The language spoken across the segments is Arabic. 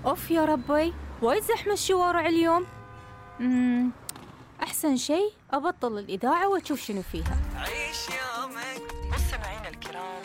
أوف يا ربي، وايد زحمة الشوارع اليوم. أحسن شيء أبطل الإذاعة وأشوف شنو فيها. عيش يومك مستمعينا الكرام،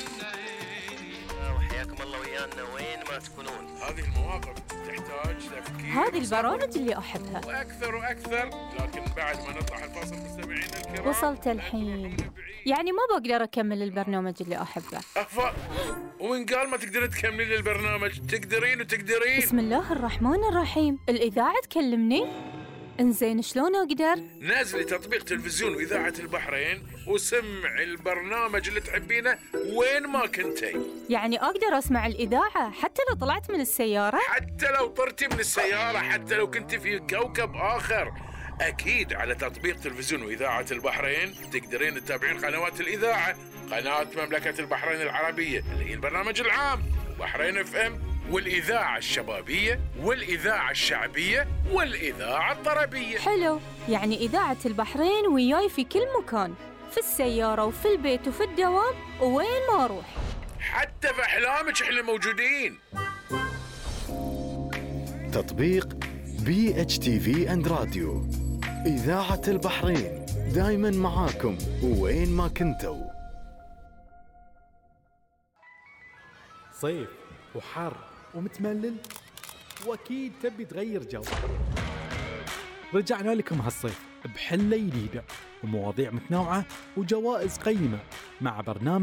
وحياكم الله ويانا وين ما تكونون. هذه المواقف تحتاج تفكير. هذه البرامج اللي أحبها وأكثر وأكثر، لكن بعد ما نطلع الفاصل مستمعينا الكرام وصلت الحين، يعني ما بقدر أكمل البرنامج اللي أحبه. أخفى، وإن قال ما تقدرين تكملين البرنامج، تقدرين وتقدرين. بسم الله الرحمن الرحيم، الإذاعة تكلمني؟ إنزين شلون أقدر؟ نزلي تطبيق تلفزيون وإذاعة البحرين وسمعي البرنامج اللي تحبينه وين ما كنتي. يعني أقدر أسمع الإذاعة حتى لو طلعت من السيارة؟ حتى لو طرتي من السيارة، حتى لو كنت في كوكب آخر. أكيد على تطبيق تلفزيون وإذاعة البحرين تقدرين تتابعين قنوات الإذاعة، قناة مملكة البحرين العربية اللي هي البرنامج العام، بحرين FM، والإذاعة الشبابية، والإذاعة الشعبية، والإذاعة الطربية. حلو، يعني إذاعة البحرين وياي في كل مكان، في السيارة وفي البيت وفي الدوام ووين ما أروح. حتى في أحلامك إحنا موجودين. تطبيق BHTV and راديو، إذاعة البحرين دايما معاكم وين ما كنتوا. صيف وحر ومتملل واكيد تبي تغير جو. رجعنا لكم هالصيف بحلة جديدة ومواضيع متنوعة وجوائز قيمة مع برنامج